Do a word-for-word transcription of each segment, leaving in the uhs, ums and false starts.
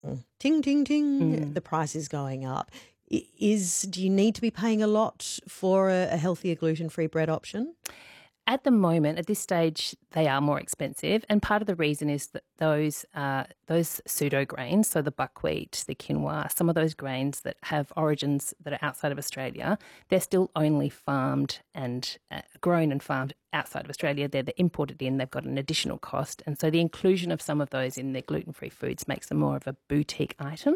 Ting, ting, ting, Mm. the price is going up. I- Is Do you need to be paying a lot for a, a healthier gluten-free bread option? At the moment, at this stage, they are more expensive, and part of the reason is that those uh, those pseudo grains, so the buckwheat, the quinoa, some of those grains that have origins that are outside of Australia, they're still only farmed and uh, grown and farmed outside of Australia. They're, they're imported in. They've got an additional cost, and so the inclusion of some of those in their gluten-free foods makes them more of a boutique item.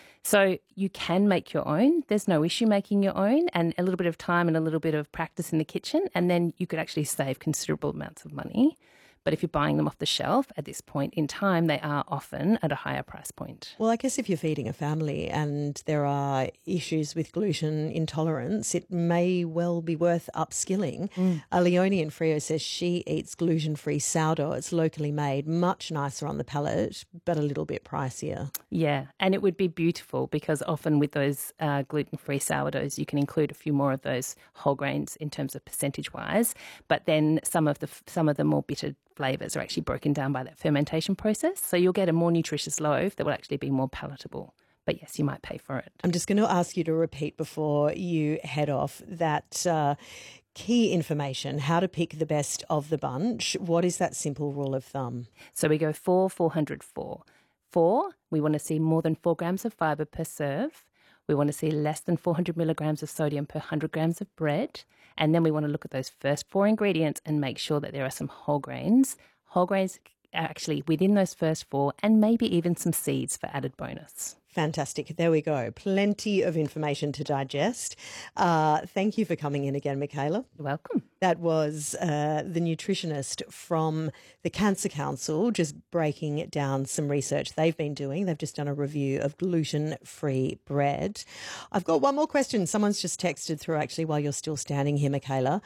So you can make your own. There's no issue making your own, and a little bit of time and a little bit of practice in the kitchen, and then you could actually save considerable amounts of money. But if you're buying them off the shelf at this point in time, they are often at a higher price point. Well, I guess if you're feeding a family and there are issues with gluten intolerance, it may well be worth upskilling. Mm. Uh, Leonie in Frio says she eats gluten-free sourdough. It's locally made, much nicer on the palate, but a little bit pricier. Yeah, and it would be beautiful because often with those uh, gluten-free sourdoughs, you can include a few more of those whole grains in terms of percentage-wise, but then some of the some of the more bitter flavours are actually broken down by that fermentation process. So you'll get a more nutritious loaf that will actually be more palatable. But yes, you might pay for it. I'm just going to ask you to repeat before you head off that uh, key information, how to pick the best of the bunch. What is that simple rule of thumb? So we go four, four hundred, four. Four, we want to see more than four grams of fibre per serve. We want to see less than four hundred milligrams of sodium per one hundred grams of bread. And then we want to look at those first four ingredients and make sure that there are some whole grains. Whole grains are actually within those first four, and maybe even some seeds for added bonus. Fantastic. There we go. Plenty of information to digest. Uh, thank you for coming in again, Michaela. You're welcome. That was uh, the nutritionist from the Cancer Council, just breaking down some research they've been doing. They've just done a review of gluten-free bread. I've got one more question. Someone's just texted through actually while you're still standing here, Michaela.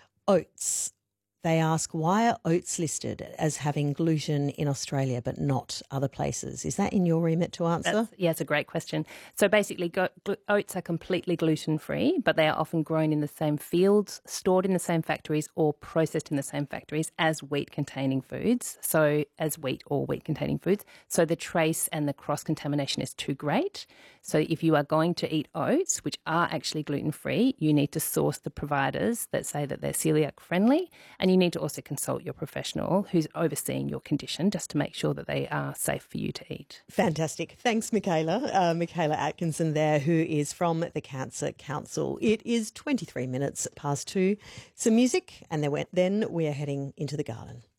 Oats. They ask, why are oats listed as having gluten in Australia but not other places? Is that in your remit to answer? That's, yeah, it's a great question. So basically, go, gl- oats are completely gluten-free, but they are often grown in the same fields, stored in the same factories, or processed in the same factories as wheat-containing foods, so as wheat or wheat-containing foods. So the trace and the cross-contamination is too great. So if you are going to eat oats, which are actually gluten-free, you need to source the providers that say that they're celiac-friendly, and you need to also consult your professional who's overseeing your condition just to make sure that they are safe for you to eat. Fantastic. Thanks, Michaela. Uh, Michaela Atkinson there, who is from the Cancer Council. It is twenty-three minutes past two. Some music, and then we're, then we're heading into the garden.